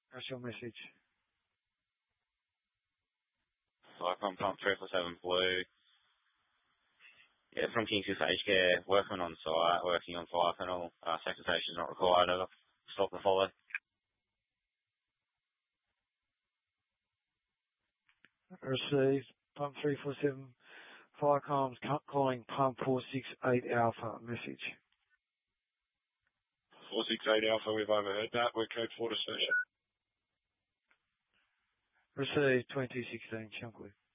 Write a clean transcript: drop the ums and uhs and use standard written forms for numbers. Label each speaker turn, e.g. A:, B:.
A: That's your message.
B: Cyclone pump 347 blue. Yeah, from Kingscliff Aged Care, workman on site, working on fire panel. Second station is not required. Over. Stop the follow.
A: Received. Pump 347. Fire comms calling pump 468 Alpha. Message.
C: 468 Alpha, we've overheard that. We're code 4 to station.
A: Received 2216 Chunkley.